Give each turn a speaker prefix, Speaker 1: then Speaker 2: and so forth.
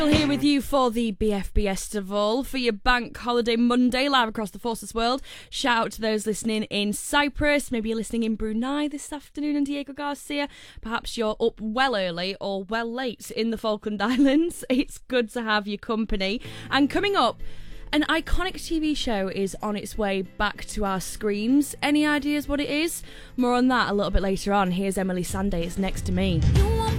Speaker 1: Here with you for the BFB Festival for your bank holiday Monday live across the Forces world. Shout out to those listening in Cyprus. Maybe you're listening in Brunei this afternoon and Diego Garcia. Perhaps you're up well early or well late in the Falkland Islands. It's good to have your company. And coming up, an iconic TV show is on its way back to our screens. Any ideas what it is? More on that a little bit later on. Here's Emily Sandé. It's next to me.